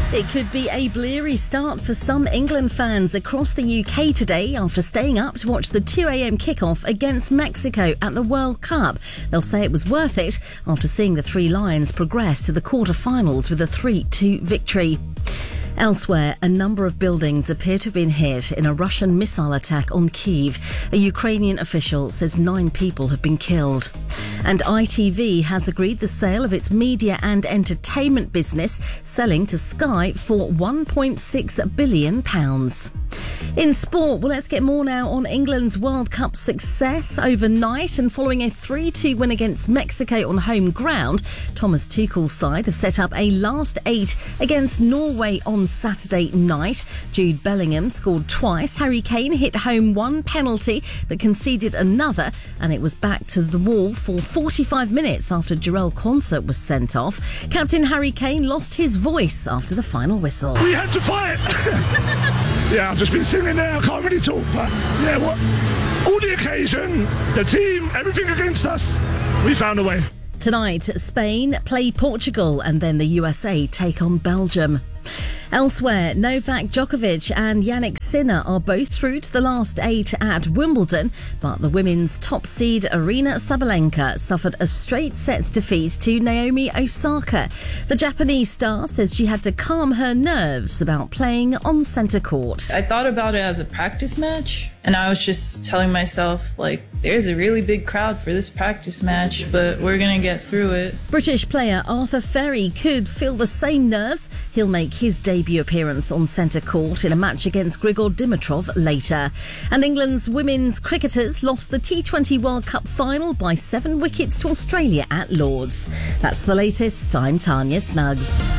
It could be a bleary start for some England fans across the UK today after staying up to watch the 2 a.m. kickoff against Mexico at the World Cup. They'll say it was worth it after seeing the Three Lions progress to the quarter-finals with a 3-2 victory. Elsewhere, a number of buildings appear to have been hit in a Russian missile attack on Kyiv. A Ukrainian official says 9 people have been killed. And ITV has agreed the sale of its media and entertainment business, selling to Sky for £1.6 billion. In sport, well, let's get more now on England's World Cup success overnight. And following a 3-2 win against Mexico on home ground, Thomas Tuchel's side have set up a last 8 against Norway on Saturday night. Jude Bellingham scored twice. Harry Kane hit home 1 penalty but conceded another, and it was back to the wall for 45 minutes after Jarell Quansah was sent off. Captain Harry Kane lost his voice after the final whistle. We had to fight. Yeah, I've just been sitting there. I can't really talk, but yeah, all the occasion, the team, everything against us, we found a way. Tonight, Spain play Portugal and then the USA take on Belgium. Elsewhere, Novak Djokovic and Jannik Sinner are both through to the last 8 at Wimbledon, but the women's top seed Aryna Sabalenka suffered a straight sets defeat to Naomi Osaka. The Japanese star says she had to calm her nerves about playing on centre court. I thought about it as a practice match, and I was just telling myself, there's a really big crowd for this practice match, but we're going to get through it. British player Arthur Ferry could feel the same nerves. He'll make his debut appearance on centre court in a match against Grigor Dimitrov later. And England's women's cricketers lost the T20 World Cup final by 7 wickets to Australia at Lord's. That's the latest. I'm Tanya Snuggs.